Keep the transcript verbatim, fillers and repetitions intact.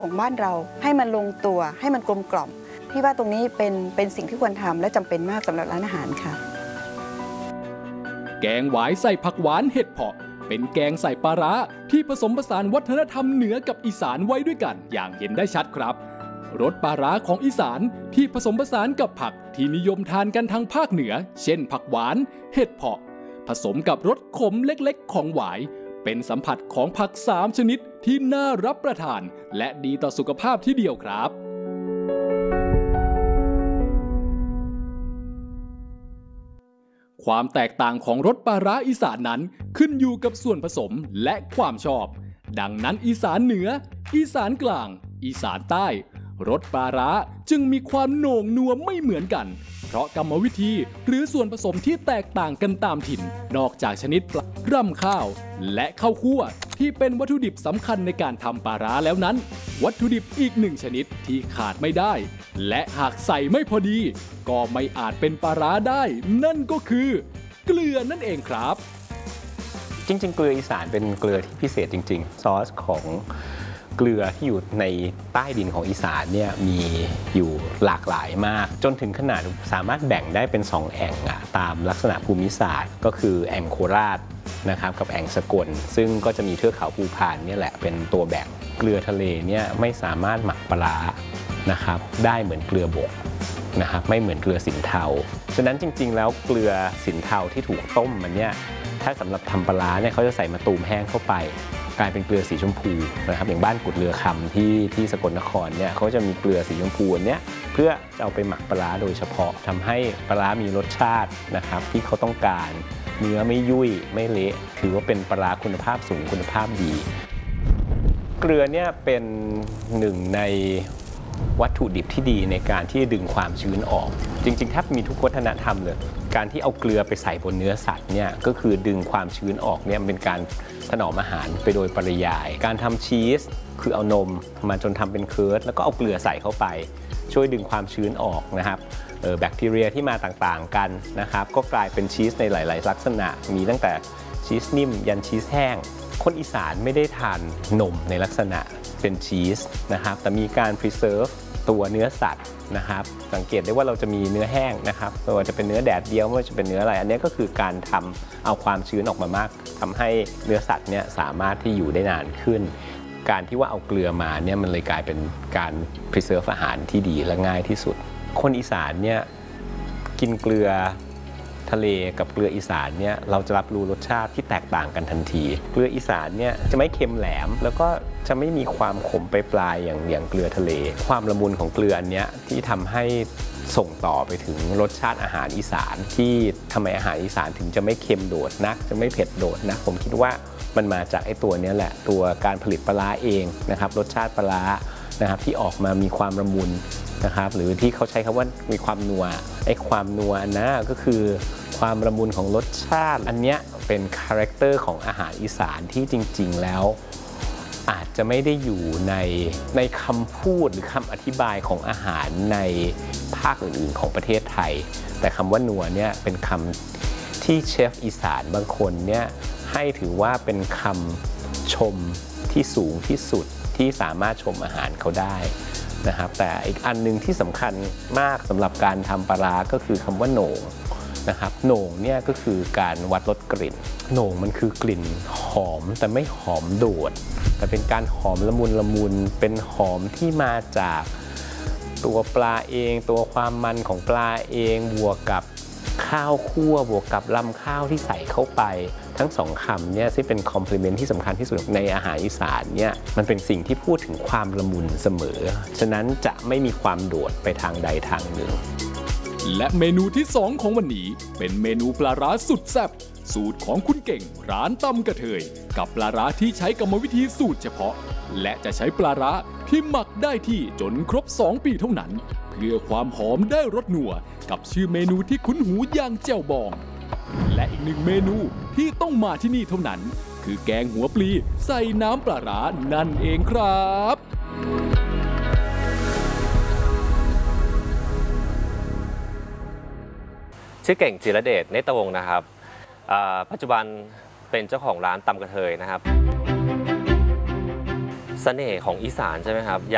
ของบ้านเราให้มันลงตัวให้มันกลมกล่อมพี่ว่าตรงนี้เป็นเป็นสิ่งที่ควรทำและจำเป็นมากสำหรับร้านอาหารค่ะแกงหวายใส่ผักหวานเห็ดเผาะเป็นแกงใส่ปลาร้าที่ผสมผสานวัฒนธรรมเหนือกับอีสานไว้ด้วยกันอย่างเห็นได้ชัดครับรสปลาร้าของอีสานที่ผสมผสานกับผักที่นิยมทานกันทางภาคเหนือเช่นผักหวานเห็ดเผาะผสมกับรสขมเล็กๆของหวายเป็นสัมผัสของผักสามชนิดที่น่ารับประทานและดีต่อสุขภาพที่เดียวครับความแตกต่างของรสปลาร้าอีสานนั้นขึ้นอยู่กับส่วนผสมและความชอบดังนั้นอีสานเหนืออีสานกลางอีสานใต้รสปลาร้าจึงมีความโหน่งนัวไม่เหมือนกันเพราะกรรมวิธีหรือส่วนผสมที่แตกต่างกันตามถิ่นนอกจากชนิดปลาร่ำข้าวและข้าวคั่วที่เป็นวัตถุดิบสำคัญในการทำปลาร้าแล้วนั้นวัตถุดิบอีกหนึ่งชนิดที่ขาดไม่ได้และหากใส่ไม่พอดีก็ไม่อาจเป็นปลาร้าได้นั่นก็คือเกลือนั่นเองครับจริงๆเกลืออีสานเป็นเกลือที่พิเศษจริงๆซอสของเกลือที่อยู่ในใต้ดินของอีสานเนี่ยมีอยู่หลากหลายมากจนถึงขนาดสามารถแบ่งได้เป็นสองแอ่งอะตามลักษณะภูมิศาสตร์ก็คือแอ่งโคราชนะครับกับแอ่งสกลซึ่งก็จะมีเทือกเขาภูพานนี่แหละเป็นตัวแบ่งเกลือทะเลเนี่ยไม่สามารถหมักปลานะครับได้เหมือนเกลือบกนะครับไม่เหมือนเกลือสินเทาฉะนั้นจริงๆแล้วเกลือสินเทาที่ถูกต้มมันเนี่ยถ้าสำหรับทำปลาเนี่ยเขาจะใส่มะตูมแห้งเข้าไปกลายเป็นเกลือสีชมพูนะครับอย่างบ้านกุดเรือคำที่ที่สกลนครเนี่ยเขาจะมีเกลือสีชมพูเนี้ยเพื่อจะเอาไปหมักปลาโดยเฉพาะทำให้ปลามีรสชาตินะครับที่เขาต้องการเนื้อไม่ยุ่ยไม่เละถือว่าเป็นปลาคุณภาพสูงคุณภาพดีเกลือเนี่ยเป็นหนึ่งในวัตถุดิบที่ดีในการที่ดึงความชื้นออกจริงๆถ้ามีทุกวัฒนธรรมเลยการที่เอาเกลือไปใส่บนเนื้อสัตว์เนี่ยก็คือดึงความชื้นออกเนี่ยเป็นการถนอมอาหารไปโดยปริยายการทำชีสคือเอานมมาจนทำเป็นเคิร์ดแล้วก็เอาเกลือใส่เข้าไปช่วยดึงความชื้นออกนะครับแบคทีเรียที่มาต่างๆกันนะครับก็กลายเป็นชีสในหลายๆลักษณะมีตั้งแต่ชีสนิ่มยันชีสแห้งคนอีสานไม่ได้ทานนมในลักษณะเป็นชีสนะครับแต่มีการ preserve ตัวเนื้อสัตว์นะครับสังเกตได้ว่าเราจะมีเนื้อแห้งนะครับไม่ว่าจะเป็นเนื้อแดดเดียวไม่ว่าจะเป็นเนื้ออะไรอันนี้ก็คือการทำเอาความชื้นออกมามากทำให้เนื้อสัตว์เนี่ยสามารถที่อยู่ได้นานขึ้นการที่ว่าเอาเกลือมาเนี่ยมันเลยกลายเป็นการ preserve อาหารที่ดีและง่ายที่สุดคนอีสานเนี่ยกินเกลือทะเลกับเกลืออีสานเนี่ยเราจะรับรู้รสชาติที่แตกต่างกันทันทีเกลืออีสานเนี่ยจะไม่เค็มแหลมแล้วก็จะไม่มีความขมปลายๆอย่างอย่างเกลือทะเลความละมุนของเกลืออันเนี้ยที่ทำให้ส่งต่อไปถึงรสชาติอาหารอีสานที่ทำไมอาหารอีสานถึงจะไม่เค็มโดดนักจะไม่เผ็ดโดดนะผมคิดว่ามันมาจากไอ้ตัวนี้แหละตัวการผลิตปลาร้าเองนะครับรสชาติปลาร้านะครับที่ออกมามีความละมุนนะครับหรือที่เขาใช้คำว่ามีความนัวไอ้ความนัวนะก็คือความละมุนของรสชาติอันเนี้ยเป็นคาแรคเตอร์ของอาหารอีสานที่จริงๆแล้วอาจจะไม่ได้อยู่ในในคำพูดหรือคำอธิบายของอาหารในภาคอื่นๆของประเทศไทยแต่คำว่านัวเนี่ยเป็นคำที่เชฟอีสานบางคนเนี่ยให้ถือว่าเป็นคำชมที่สูงที่สุดที่สามารถชมอาหารเขาได้นะครับแต่อีกอันนึงที่สำคัญมากสำหรับการทำปลาร้าก็คือคำว่าโหน่งนะครับโหน่งเนี่ยก็คือการวัดรสกลิ่นโหน่งมันคือกลิ่นหอมแต่ไม่หอมโดดแต่เป็นการหอมละมุนละมุนเป็นหอมที่มาจากตัวปลาเองตัวความมันของปลาเองบวกกับข้าวคั่วบวกกับลำข้าวที่ใส่เข้าไปทั้งสองคำเนี่ยที่เป็นคอมพลีเมนต์ที่สำคัญที่สุดในอาหารอีสานเนี่ยมันเป็นสิ่งที่พูดถึงความละมุนเสมอฉะนั้นจะไม่มีความโดดไปทางใดทางหนึ่งและเมนูที่สองของวันนี้เป็นเมนูปลาร้าสุดแซ่บสูตรของคุณเก่งร้านตำกระเทยกับปลาร้าที่ใช้กรรมวิธีสูตรเฉพาะและจะใช้ปลาร้าที่หมักได้ที่จนครบสองปีเท่านั้นเพื่อความหอมได้รสนัวกับชื่อเมนูที่คุ้นหูอย่างแจ่วบองและอีกหนึ่งเมนูที่ต้องมาที่นี่เท่านั้นคือแกงหัวปลีใส่น้ำปลาร้านั่นเองครับชื่อเก่งจิรเดชเนตรวงศ์นะครับปัจจุบันเป็นเจ้าของร้านตำกระเทยนะครับเสน่ห์ของอีสานใช่ไหมครับย